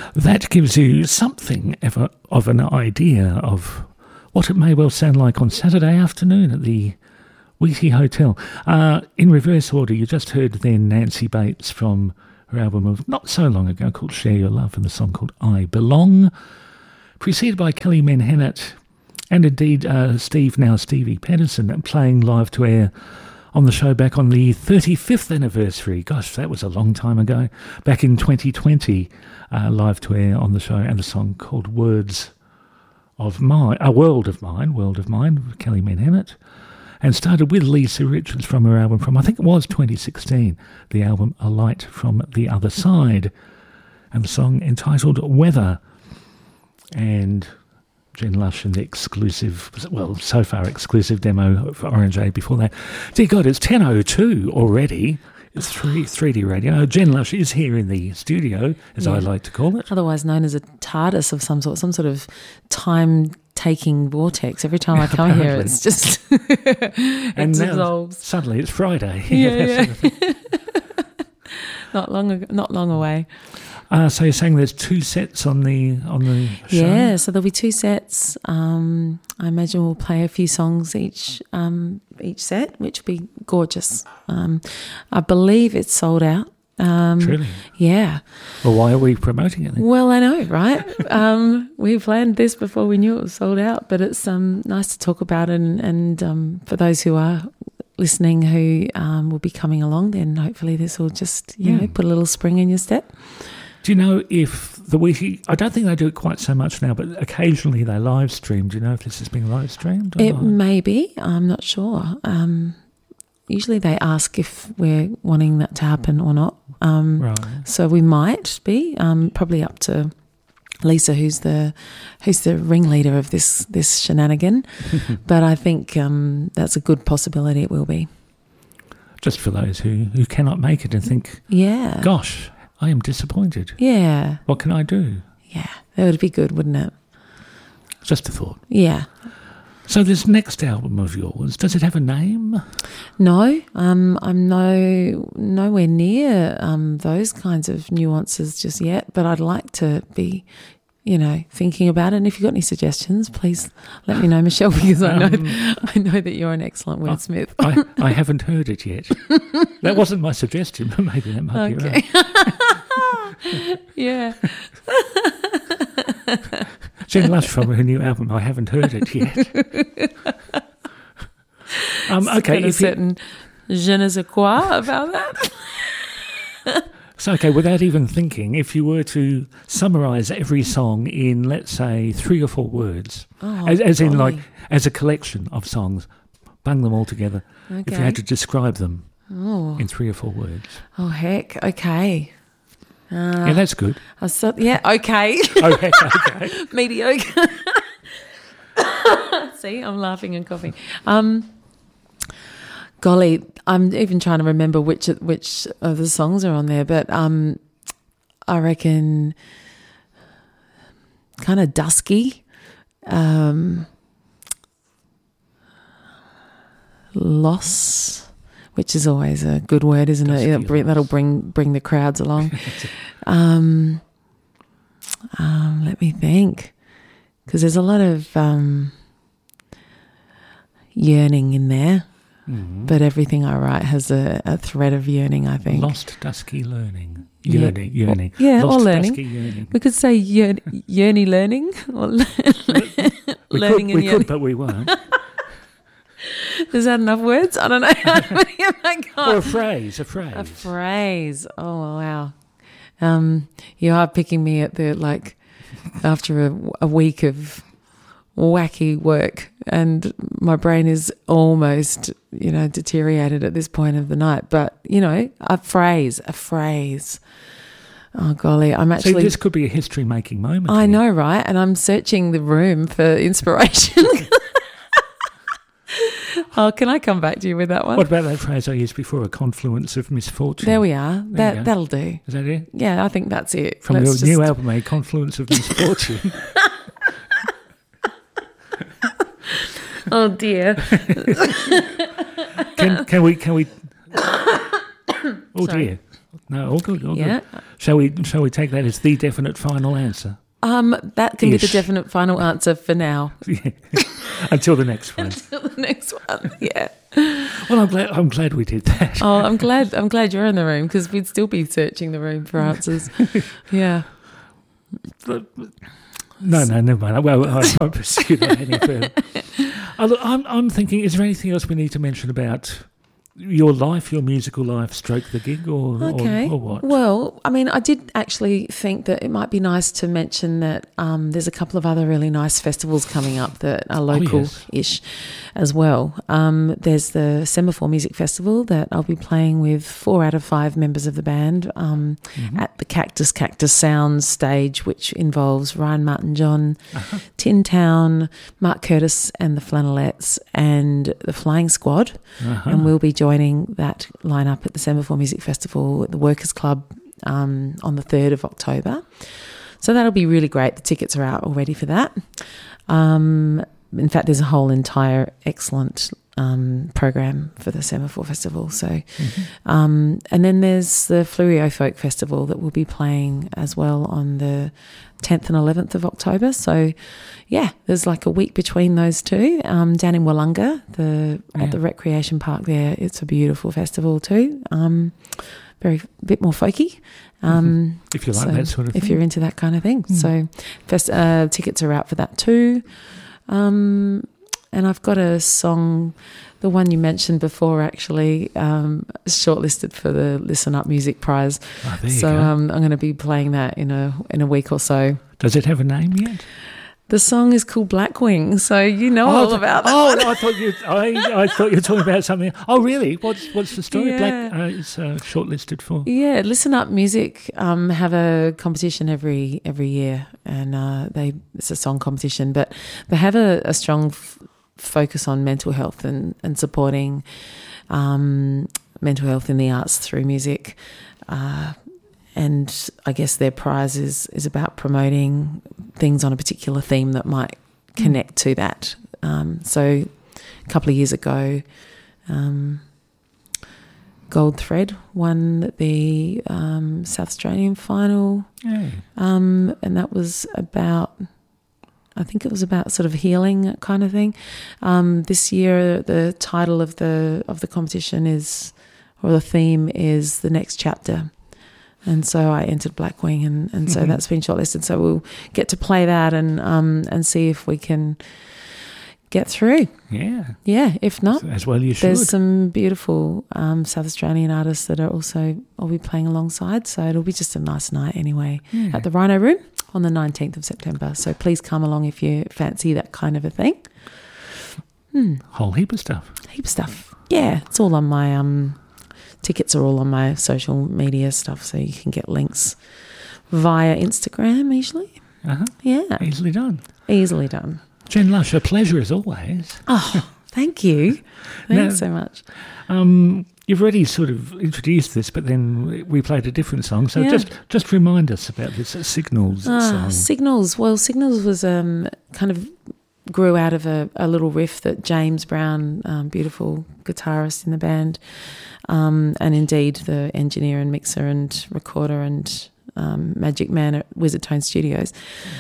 That gives you something of an idea of what it may well sound like on Saturday afternoon at the Wheaty Hotel. In reverse order, you just heard then Nancy Bates from her album of not so long ago called Share Your Love, and the song called I Belong, preceded by Kelly Menhennett and indeed Stevie Pedersen playing live to air on the show back on the 35th anniversary. Gosh, that was a long time ago. Back in 2020, live to air on the show, and a song called World of Mine, with Kelly Menhennett, and started with Lisa Richards from her album from, I think it was 2016, the album A Light from the Other Side, and the song entitled Weather. And Jen Lush and the exclusive, so far exclusive demo for Orange A before that. Dear God, it's 10:02 already. It's 3D radio. Jen Lush is here in the studio, as I like to call it. Otherwise known as a TARDIS of some sort of time-taking vortex. Every time I come here, it's just it dissolves. Suddenly it's Friday. Yeah. Not long away. So you're saying there's 2 sets on the show? Yeah, so there'll be 2 sets. I imagine we'll play a few songs each set, which will be gorgeous. I believe it's sold out. Truly? Yeah. Well, why are we promoting it then? Well, I know, right? We planned this before we knew it was sold out, but it's nice to talk about it, and for those who are listening who will be coming along, then hopefully this will just, put a little spring in your step. Do you know if the Wheaty, I don't think they do it quite so much now, but occasionally they live stream. Do you know if this is being live streamed? It may be. I'm not sure. Usually they ask if we're wanting that to happen or not. Right. So we might be, probably up to Lisa, who's the ringleader of this shenanigan. But I think that's a good possibility it will be. Just for those who cannot make it and think, yeah, gosh, I am disappointed. Yeah. What can I do? Yeah, that would be good, wouldn't it? Just a thought. Yeah. So this next album of yours, does it have a name? No, I'm nowhere near those kinds of nuances just yet, but I'd like to be, thinking about it. And if you've got any suggestions, please let me know, Michelle, because I know that you're an excellent wordsmith. I haven't heard it yet. That wasn't my suggestion, but maybe that might be right. Yeah. Jen Lush from her new album, I haven't heard it yet. Okay. A certain je ne sais quoi about that. So, okay, without even thinking, if you were to summarise every song in, let's say, 3 or 4 words, as in like as a collection of songs, bung them all together, if you had to describe them in 3 or 4 words. Oh, heck, okay. Yeah, that's good. Okay. Oh, heck, okay. Mediocre. See, I'm laughing and coughing. Golly, I'm even trying to remember which of the songs are on there, but I reckon kind of dusky, loss, which is always a good word, isn't it? That'll bring the crowds along. Let me think, because there's a lot of yearning in there. Mm-hmm. But everything I write has a thread of yearning, I think. Lost, dusky learning. Yearning. Yeah, Lost, or learning. Dusky yearning. We could say yearny learning. Or learning we could, but we won't. Is that enough words? I don't know. Or a phrase. A phrase. Oh, wow. You are picking me at the, after a week of wacky work, and my brain is almost, deteriorated at this point of the night. But, a phrase. Oh, golly, I'm actually... So this could be a history-making moment. I know, right? And I'm searching the room for inspiration. Oh, can I come back to you with that one? What about that phrase I used before, a confluence of misfortune? There we are. That'll do. Is that it? Yeah, I think that's it. From your new album, A Confluence of Misfortune. Oh, dear. Can we... Oh, dear. No, all good. Yeah. Shall we take that as the definite final answer? That can be the Ish. definite final answer for now. Yeah. Until the next one. Until the next one, yeah. Well, I'm glad we did that. Oh, I'm glad you're in the room, because we'd still be searching the room for answers. Yeah. No, never mind. Well, I won't pursue that any further. I'm thinking, is there anything else we need to mention about your life, your musical life, stroke the gig, or what? Well, I mean, I did actually think that it might be nice to mention that there's a couple of other really nice festivals coming up that are local-ish as well. There's the Semaphore Music Festival that I'll be playing with 4 out of 5 members of the band at the Cactus Sounds stage, which involves Ryan Martin-John, Tin Town, Mark Curtis and the Flannelettes and the Flying Squad. And we'll be joining that lineup at the Semaphore Music Festival at the Workers Club on the 3rd of October. So that'll be really great. The tickets are out already for that. In fact, there's a whole entire excellent program for the Semaphore Festival. So, and then there's the Flurio Folk Festival that will be playing as well on the 10th and 11th of October. So, yeah, there's like a week between those two. Down in Wollonga, at the recreation park there, it's a beautiful festival too. A bit more folky. If you like that sort of thing. If you're into that kind of thing. So, tickets are out for that too. And I've got a song, the one you mentioned before, actually, shortlisted for the Listen Up Music Prize. Oh, there you so go. I'm going to be playing that in a week or so. Does it have a name yet? The song is called Blackwing, so you know all about that. Oh, I thought you were talking about something. Oh, really? What's the story? Yeah. It's shortlisted for. Yeah, Listen Up Music have a competition every year, and it's a song competition, but they have a strong focus on mental health and supporting mental health in the arts through music. And I guess their prize is about promoting things on a particular theme that might connect to that. So a couple of years ago, Gold Thread won the South Australian final. Yeah. And that was about, I think it was about sort of healing kind of thing. This year, the title of the competition or the theme is The Next Chapter. And so I entered Blackwing, and so that's been shortlisted. So we'll get to play that and see if we can get through. Yeah. Yeah, if not, As well you should. there's some beautiful South Australian artists that I'll be playing alongside. So it'll be just a nice night anyway at the Rhino Room on the 19th of September. So please come along if you fancy that kind of a thing. Whole heap of stuff. Heap of stuff. Yeah, it's all on my tickets are all on my social media stuff, so you can get links via Instagram usually. Yeah. Easily done. Easily done. Jen Lush, a pleasure as always. Oh, thank you. Thanks so much. You've already sort of introduced this, but then we played a different song. So just remind us about this Signals song. Signals. Well, Signals was kind of grew out of a little riff that James Brown, beautiful guitarist in the band, and indeed the engineer and mixer and recorder and magic man at Wizard Tone Studios.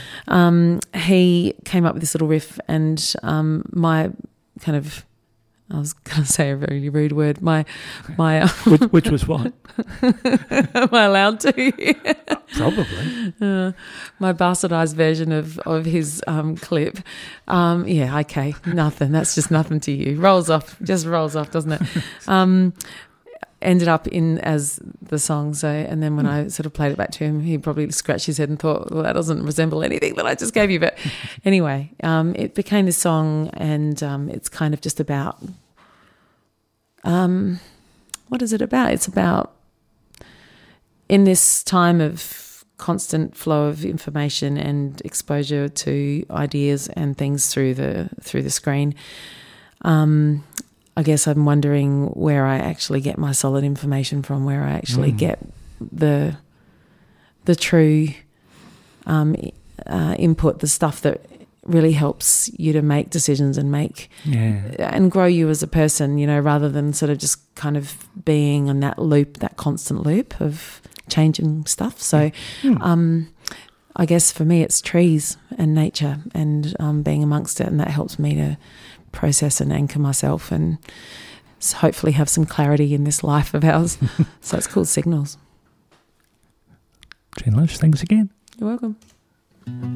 He came up with this little riff, and my kind of, I was going to say a very rude word. My which was what? Am I allowed to? Probably. My bastardized version of his clip. Yeah, okay, nothing. That's just nothing to you. Rolls off, doesn't it? Ended up in as the song. So, and then when I sort of played it back to him, he probably scratched his head and thought, well, that doesn't resemble anything that I just gave you. But anyway, it became this song, and it's kind of just about, what is it about? It's about, in this time of constant flow of information and exposure to ideas and things through the screen, I guess I'm wondering where I actually get my solid information from, where I actually get the true input, the stuff that really helps you to make decisions and and grow you as a person, rather than sort of just kind of being on that loop, that constant loop of changing stuff. So I guess for me it's trees and nature and being amongst it, and that helps me to process and anchor myself and hopefully have some clarity in this life of ours. So it's called Signals. Jen Loach, thanks again. You're welcome.